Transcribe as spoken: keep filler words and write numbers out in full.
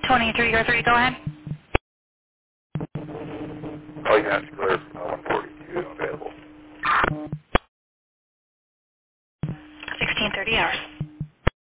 twenty-three oh three, go ahead. Oh, you have to clear uh, one forty-two available. sixteen thirty hours.